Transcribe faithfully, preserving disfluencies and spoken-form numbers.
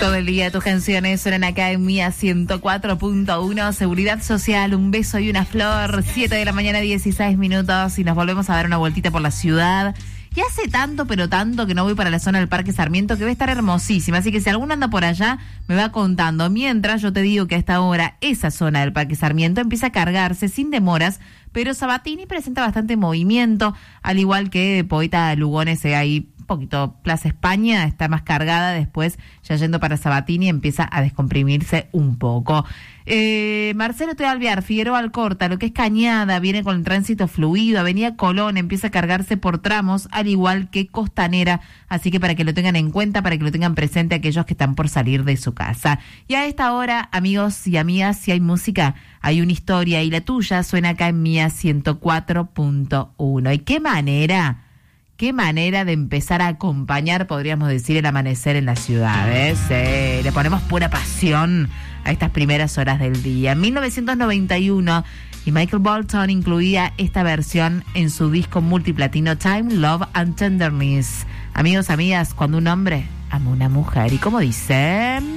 Todo el día tus canciones suenan acá en Mía ciento cuatro punto uno. Seguridad Social, un beso y una flor. siete de la mañana, dieciséis minutos. Y nos volvemos a dar una vueltita por la ciudad. Y hace tanto, pero tanto que no voy para la zona del Parque Sarmiento, que va a estar hermosísima. Así que si alguno anda por allá, me va contando. Mientras yo te digo que a esta hora esa zona del Parque Sarmiento empieza a cargarse sin demoras, pero Sabatini presenta bastante movimiento, al igual que Poeta Lugones, eh, ahí un poquito Plaza España está más cargada, después ya yendo para Sabatini empieza a descomprimirse un poco. Eh, Marcelo T. Alvear, Figueroa Alcorta, lo que es Cañada, viene con el tránsito fluido. Avenida Colón empieza a cargarse por tramos, al igual que Costanera, así que para que lo tengan en cuenta, para que lo tengan presente aquellos que están por salir de su casa. Y a esta hora, amigos y amigas, si hay música, hay una historia, y la tuya suena acá en Mía ciento cuatro punto uno. ¿Y qué manera? Qué manera de empezar a acompañar, podríamos decir, el amanecer en la ciudad, ¿eh? Sí, le ponemos pura pasión a estas primeras horas del día. En mil novecientos noventa y uno, y Michael Bolton incluía esta versión en su disco multiplatino Time, Love and Tenderness. Amigos, amigas, cuando un hombre ama a una mujer, ¿y cómo dice?